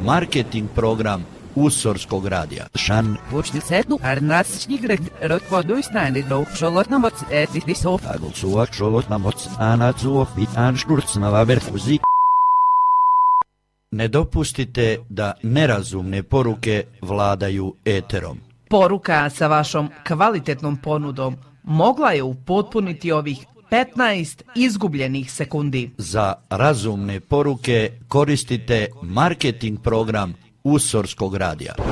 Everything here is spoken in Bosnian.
marketing program Usorskog radija. Shan Vučnicetu Arnasčnigrek Rotvoduisnani do Šolotnamoc Etisov Agulsuak Šolotnamoc Anacuov Vitanšturcnava Verfuzi. Ne dopustite da nerazumne poruke vladaju eterom. Poruka sa vašom kvalitetnom ponudom mogla je upotpuniti ovih 15 izgubljenih sekundi. Za razumne poruke koristite marketing program Usorskog radija.